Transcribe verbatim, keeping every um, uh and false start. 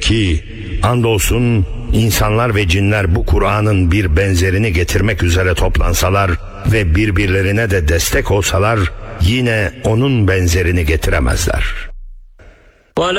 ki andolsun insanlar ve cinler bu Kur'an'ın bir benzerini getirmek üzere toplansalar ve birbirlerine de destek olsalar yine onun benzerini getiremezler.